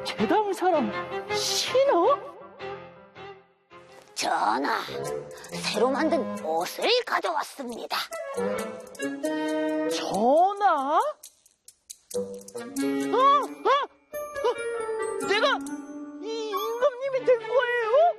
대당사랑 신어? 전하, 새로 만든 옷을 가져왔습니다. 전하?